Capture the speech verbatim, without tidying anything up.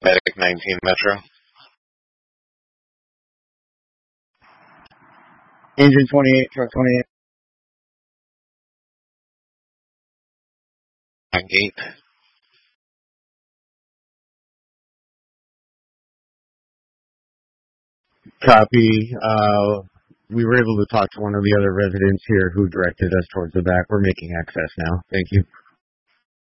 Medic nineteen Metro. Engine twenty-eight, truck twenty-eight. Gate. Copy. Uh, we were able to talk to one of the other residents here who directed us towards the back. We're making access now. Thank you.